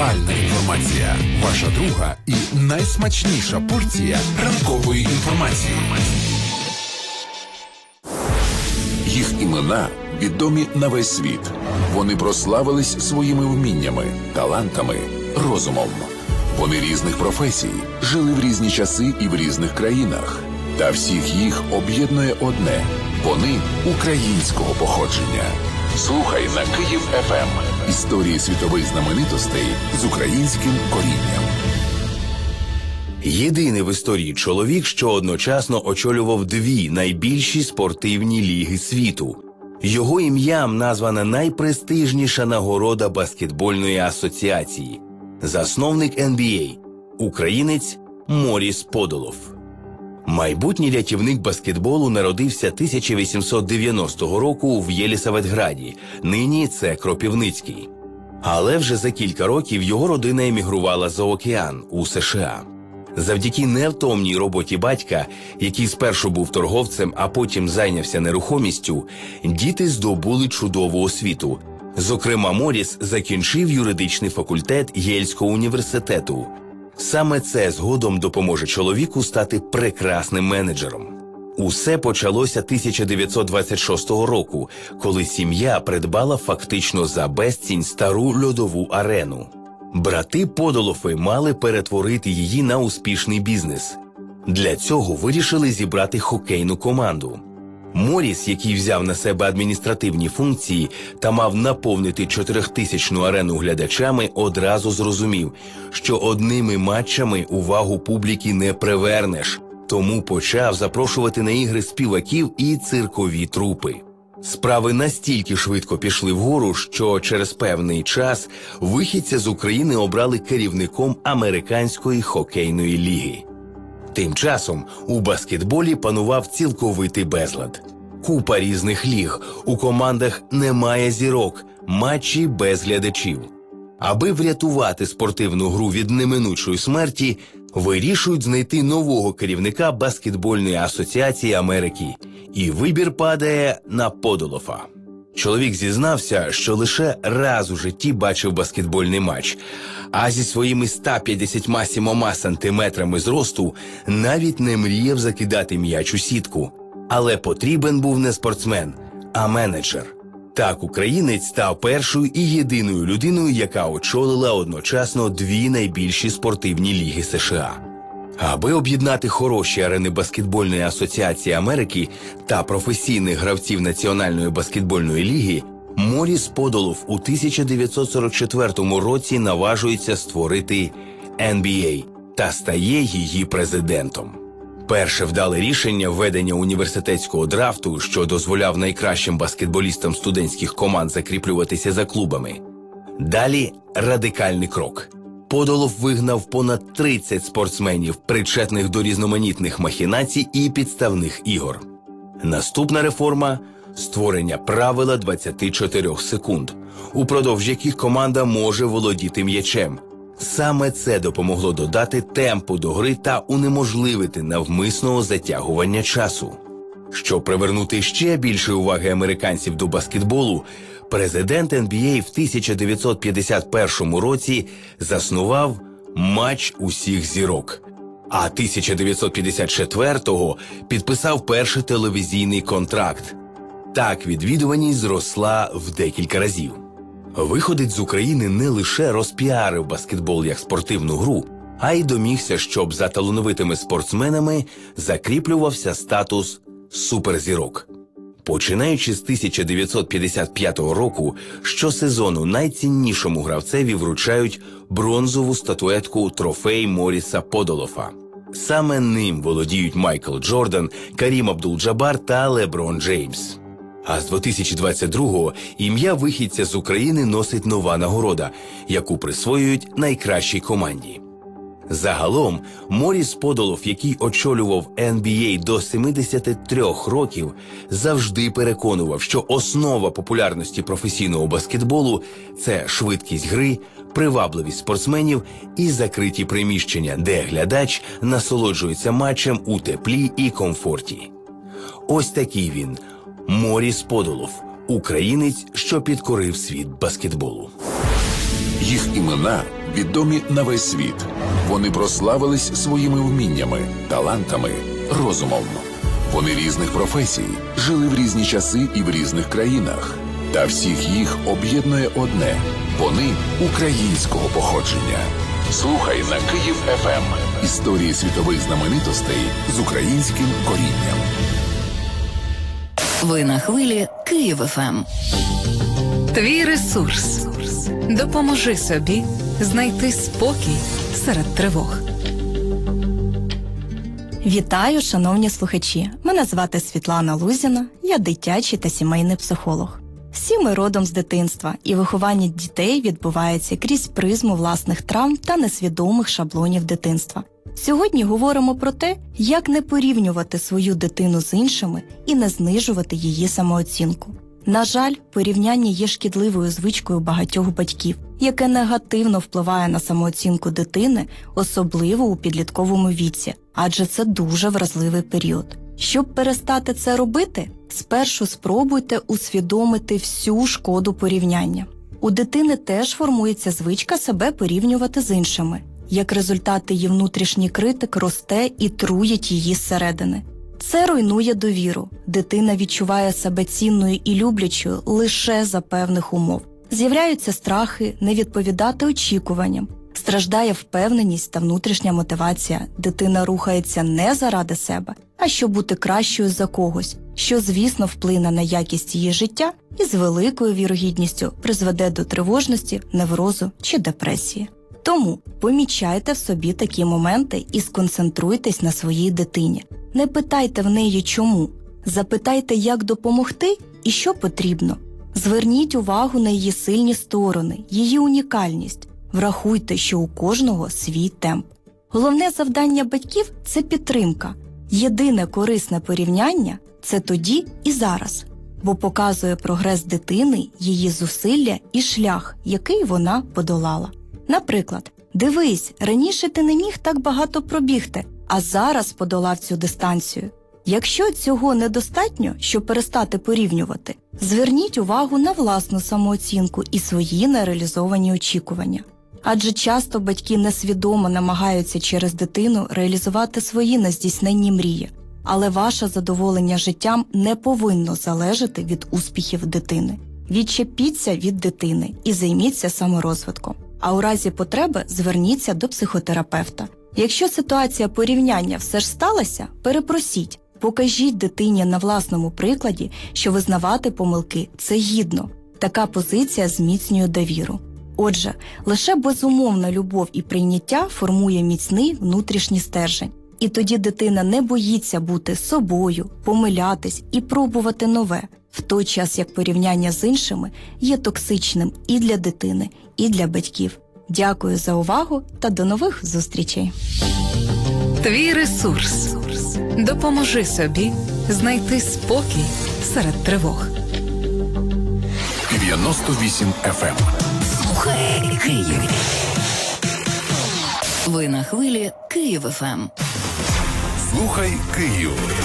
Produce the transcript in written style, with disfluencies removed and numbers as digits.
Актуальна інформація. Ваша друга і найсмачніша порція ранкової інформації. Їх імена відомі на весь світ. Вони прославились своїми вміннями, талантами, розумом. Вони різних професій, жили в різні часи і в різних країнах. Та всіх їх об'єднує одне – вони українського походження. Слухай на Київ ФМ. Історії світових знаменитостей з українським корінням. Єдиний в історії чоловік, що одночасно очолював дві найбільші спортивні ліги світу. Його ім'ям названа найпрестижніша нагорода баскетбольної асоціації. Засновник NBA – українець Моріс Подолов. Майбутній рятівник баскетболу народився 1890 року в Єлісаветграді, нині це Кропивницький. Але вже за кілька років його родина емігрувала за океан у США. Завдяки невтомній роботі батька, який спершу був торговцем, а потім зайнявся нерухомістю, діти здобули чудову освіту. Зокрема, Моріс закінчив юридичний факультет Єльського університету. Саме це згодом допоможе чоловіку стати прекрасним менеджером. Усе почалося 1926 року, коли сім'я придбала фактично за безцінь стару льодову арену. Брати Подолофи мали перетворити її на успішний бізнес. Для цього вирішили зібрати хокейну команду. Моріс, який взяв на себе адміністративні функції та мав наповнити 4000-тну арену глядачами, одразу зрозумів, що одними матчами увагу публіки не привернеш, тому почав запрошувати на ігри співаків і циркові трупи. Справи настільки швидко пішли вгору, що через певний час вихідця з України обрали керівником Американської хокейної ліги. Тим часом у баскетболі панував цілковитий безлад. Купа різних ліг, у командах немає зірок, матчі без глядачів. Аби врятувати спортивну гру від неминучої смерті, вирішують знайти нового керівника баскетбольної асоціації Америки. І вибір падає на Подолофа. Чоловік зізнався, що лише раз у житті бачив баскетбольний матч, а зі своїми 157 сантиметрами зросту навіть не мріяв закидати м'яч у сітку. Але потрібен був не спортсмен, а менеджер. Так українець став першою і єдиною людиною, яка очолила одночасно дві найбільші спортивні ліги США. Аби об'єднати хороші арени баскетбольної асоціації Америки та професійних гравців Національної баскетбольної ліги, Моріс Подолов у 1944 році наважується створити NBA та стає її президентом. Перше вдале рішення введення університетського драфту, що дозволяв найкращим баскетболістам студентських команд закріплюватися за клубами. Далі радикальний крок. Подолов вигнав понад 30 спортсменів, причетних до різноманітних махінацій і підставних ігор. Наступна реформа – створення правила 24 секунд, упродовж яких команда може володіти м'ячем. Саме це допомогло додати темпу до гри та унеможливити навмисного затягування часу. Щоб привернути ще більше уваги американців до баскетболу, президент NBA в 1951 році заснував матч усіх зірок. А 1954-го підписав перший телевізійний контракт. Так відвідуваність зросла в декілька разів. Виходець з України не лише розпіарив баскетбол як спортивну гру, а й домігся, щоб за талановитими спортсменами закріплювався статус суперзірок. Починаючи з 1955 року, щосезону найціннішому гравцеві вручають бронзову статуетку «Трофей Моріса Подолофа». Саме ним володіють Майкл Джордан, Карім Абдул-Джабар та Леброн Джеймс. А з 2022-го ім'я вихідця з України носить нова нагорода, яку присвоюють найкращій команді. Загалом, Моріс Подолов, який очолював NBA до 73 років, завжди переконував, що основа популярності професійного баскетболу – це швидкість гри, привабливість спортсменів і закриті приміщення, де глядач насолоджується матчем у теплі і комфорті. Ось такий він – Моріс Подолов, українець, що підкорив світ баскетболу. Їх імена відомі на весь світ. Вони прославились своїми вміннями, талантами, розумом. Вони різних професій, жили в різні часи і в різних країнах. Та всіх їх об'єднує одне – вони українського походження. Слухай на Київ ФМ. Історії світових знаменитостей з українським корінням. Ви на хвилі Київ ФМ. Твій ресурс. Допоможи собі знайти спокій серед тривог. Вітаю, шановні слухачі! Мене звати Світлана Лузіна, я дитячий та сімейний психолог. Всі ми родом з дитинства, і виховання дітей відбувається крізь призму власних травм та несвідомих шаблонів дитинства. Сьогодні говоримо про те, як не порівнювати свою дитину з іншими і не знижувати її самооцінку. На жаль, порівняння є шкідливою звичкою багатьох батьків, яке негативно впливає на самооцінку дитини, особливо у підлітковому віці, адже це дуже вразливий період. Щоб перестати це робити, спершу спробуйте усвідомити всю шкоду порівняння. У дитини теж формується звичка себе порівнювати з іншими. Як результат, її внутрішній критик росте і труїть її зсередини. Це руйнує довіру. Дитина відчуває себе цінною і люблячою лише за певних умов. З'являються страхи не відповідати очікуванням. Страждає впевненість та внутрішня мотивація. Дитина рухається не заради себе, а щоб бути кращою за когось, що, звісно, вплине на якість її життя і з великою вірогідністю призведе до тривожності, неврозу чи депресії. Тому помічайте в собі такі моменти і сконцентруйтесь на своїй дитині. Не питайте в неї чому, запитайте, як допомогти і що потрібно. Зверніть увагу на її сильні сторони, її унікальність. Врахуйте, що у кожного свій темп. Головне завдання батьків – це підтримка. Єдине корисне порівняння – це тоді і зараз, бо показує прогрес дитини, її зусилля і шлях, який вона подолала. Наприклад, дивись, раніше ти не міг так багато пробігти, а зараз подолав цю дистанцію. Якщо цього недостатньо, щоб перестати порівнювати, зверніть увагу на власну самооцінку і свої нереалізовані очікування. Адже часто батьки несвідомо намагаються через дитину реалізувати свої нездійсненні мрії. Але ваше задоволення життям не повинно залежати від успіхів дитини. Відчепіться від дитини і займіться саморозвитком. А у разі потреби зверніться до психотерапевта. Якщо ситуація порівняння все ж сталася, перепросіть. Покажіть дитині на власному прикладі, що визнавати помилки – це гідно. Така позиція зміцнює довіру. Отже, лише безумовна любов і прийняття формує міцний внутрішній стержень. І тоді дитина не боїться бути собою, помилятись і пробувати нове, в той час як порівняння з іншими є токсичним і для дитини, і для батьків. Дякую за увагу та до нових зустрічей. Твій ресурс. Допоможи собі знайти спокій серед тривог. 98 FM. Слухай Київ. Ви на хвилі Київ ФМ. Слухай Київ.